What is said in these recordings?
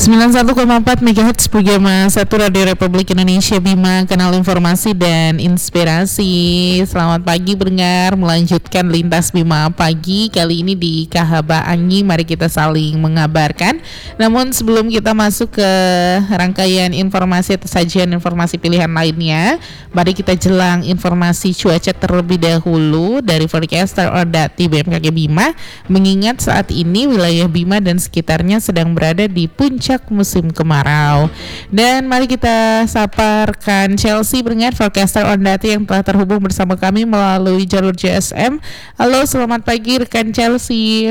91,4 MHz Bugema 1 Radio Republik Indonesia Bima, kanal informasi dan inspirasi. Selamat pagi pendengar, melanjutkan lintas Bima pagi kali ini di Kahaba Angi. Mari kita saling mengabarkan. Namun sebelum kita masuk ke rangkaian informasi atau sajian informasi pilihan lainnya, mari kita jelang informasi cuaca terlebih dahulu dari forecaster Ordati BMKG Bima. Mengingat saat ini wilayah Bima dan sekitarnya sedang berada di puncak musim kemarau. Dan mari kita saparkan Chelsea pendengar forecaster Ondati yang telah terhubung bersama kami melalui jalur GSM. Halo, selamat pagi rekan Chelsea.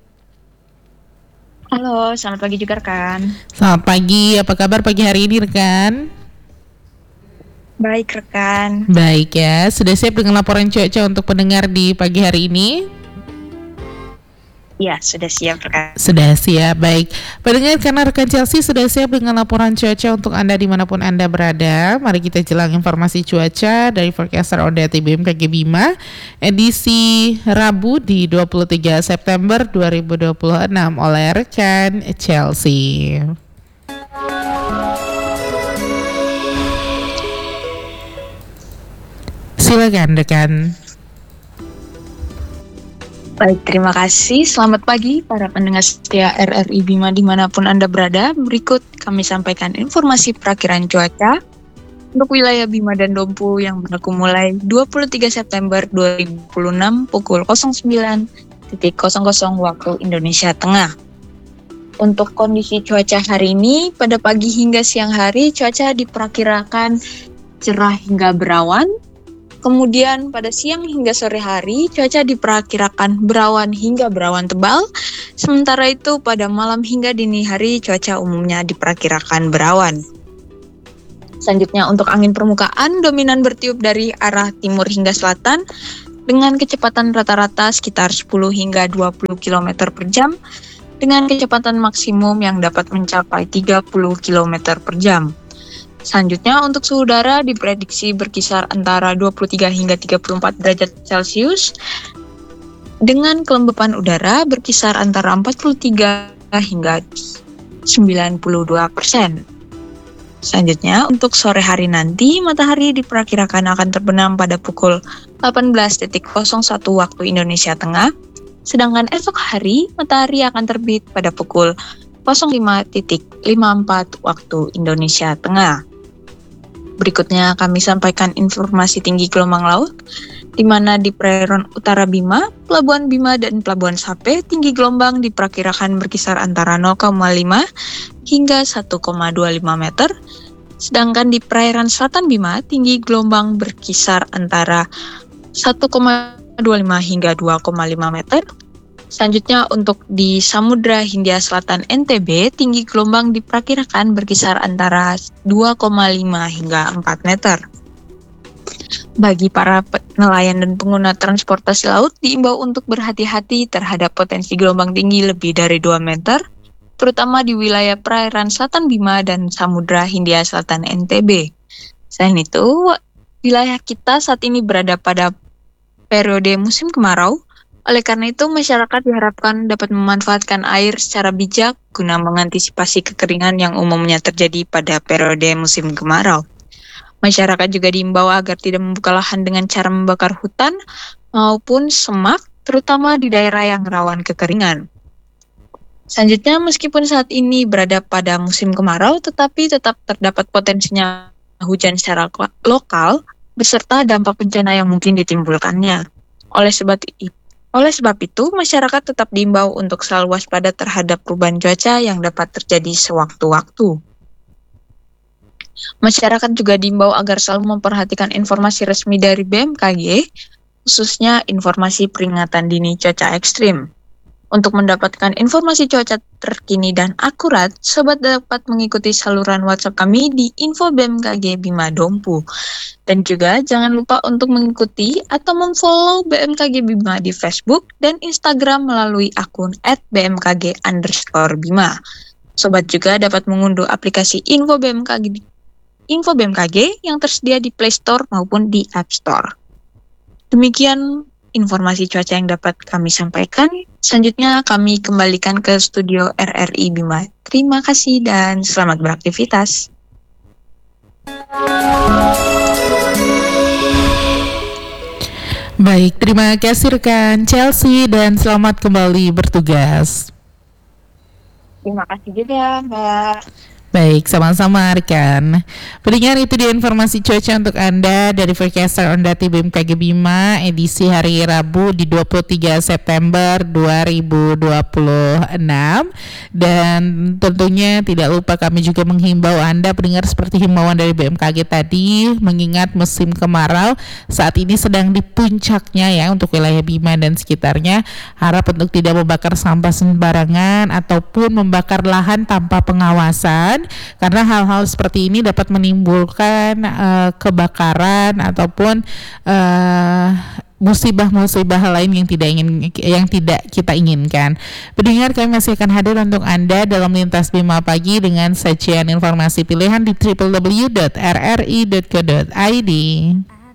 Halo, selamat pagi juga rekan. Selamat pagi, apa kabar pagi hari ini rekan? Baik rekan. Baik ya, sudah siap dengan laporan cuaca untuk pendengar di pagi hari ini? Ya, sudah siap rekan. Sudah siap, baik. Pendengar, karena rekan Chelsea sudah siap dengan laporan cuaca untuk Anda dimanapun Anda berada, mari kita jelang informasi cuaca dari forecaster Ondati BMKG Bima, edisi Rabu di 23 September 2026 oleh rekan Chelsea. Silakan rekan. Baik, terima kasih. Selamat pagi para pendengar setia RRI Bima dimanapun Anda berada. Berikut kami sampaikan informasi perakiran cuaca untuk wilayah Bima dan Dompu yang berlaku mulai 23 September 2026 pukul 09.00 waktu Indonesia Tengah. Untuk kondisi cuaca hari ini, pada pagi hingga siang hari cuaca diperkirakan cerah hingga berawan. Kemudian pada siang hingga sore hari cuaca diperkirakan berawan hingga berawan tebal. Sementara itu pada malam hingga dini hari cuaca umumnya diperkirakan berawan. Selanjutnya untuk angin permukaan dominan bertiup dari arah timur hingga selatan dengan kecepatan rata-rata sekitar 10 hingga 20 km per jam dengan kecepatan maksimum yang dapat mencapai 30 km per jam. Selanjutnya untuk suhu udara diprediksi berkisar antara 23 hingga 34 derajat Celcius dengan kelembapan udara berkisar antara 43 hingga 92%. Selanjutnya untuk sore hari nanti matahari diperkirakan akan terbenam pada pukul 18.01 waktu Indonesia Tengah, sedangkan esok hari matahari akan terbit pada pukul 05.54 waktu Indonesia Tengah. Berikutnya kami sampaikan informasi tinggi gelombang laut, di mana di perairan utara Bima, Pelabuhan Bima dan Pelabuhan Sape, tinggi gelombang diperkirakan berkisar antara 0,5 hingga 1,25 meter. Sedangkan di perairan selatan Bima, tinggi gelombang berkisar antara 1,25 hingga 2,5 meter. Selanjutnya untuk di Samudra Hindia Selatan NTB, tinggi gelombang diperkirakan berkisar antara 2,5 hingga 4 meter. Bagi para nelayan dan pengguna transportasi laut, diimbau untuk berhati-hati terhadap potensi gelombang tinggi lebih dari 2 meter, terutama di wilayah perairan Selatan Bima dan Samudra Hindia Selatan NTB. Selain itu, wilayah kita saat ini berada pada periode musim kemarau. Oleh karena itu, masyarakat diharapkan dapat memanfaatkan air secara bijak guna mengantisipasi kekeringan yang umumnya terjadi pada periode musim kemarau. Masyarakat juga diimbau agar tidak membuka lahan dengan cara membakar hutan maupun semak, terutama di daerah yang rawan kekeringan. Selanjutnya, meskipun saat ini berada pada musim kemarau, tetapi tetap terdapat potensinya hujan secara lokal beserta dampak bencana yang mungkin ditimbulkannya. Oleh sebab itu, masyarakat tetap diimbau untuk selalu waspada terhadap perubahan cuaca yang dapat terjadi sewaktu-waktu. Masyarakat juga diimbau agar selalu memperhatikan informasi resmi dari BMKG, khususnya informasi peringatan dini cuaca ekstrim. Untuk mendapatkan informasi cuaca terkini dan akurat, sobat dapat mengikuti saluran WhatsApp kami di info BMKG Bima Dompu. Dan juga jangan lupa untuk mengikuti atau memfollow BMKG Bima di Facebook dan Instagram melalui akun @bmkg_bima. Sobat juga dapat mengunduh aplikasi Info BMKG yang tersedia di Play Store maupun di App Store. Demikian informasi cuaca yang dapat kami sampaikan. Selanjutnya kami kembalikan ke studio RRI Bima. Terima kasih dan selamat beraktivitas. Baik, terima kasih rekan Chelsea dan selamat kembali bertugas. Terima kasih juga, Mbak. Baik, sama-sama rekan. Pendengar, itu dia informasi cuaca untuk Anda dari Forecaster Ondati BMKG Bima edisi hari Rabu di 23 September 2026. Dan tentunya tidak lupa kami juga menghimbau Anda pendengar seperti himbauan dari BMKG tadi, mengingat musim kemarau saat ini sedang di puncaknya ya untuk wilayah Bima dan sekitarnya. Harap untuk tidak membakar sampah sembarangan ataupun membakar lahan tanpa pengawasan, karena hal-hal seperti ini dapat menimbulkan kebakaran ataupun musibah-musibah lain yang tidak kita inginkan. Pendengar, kami masih akan hadir untuk Anda dalam Lintas Bima Pagi dengan sajian informasi pilihan di www.rri.co.id.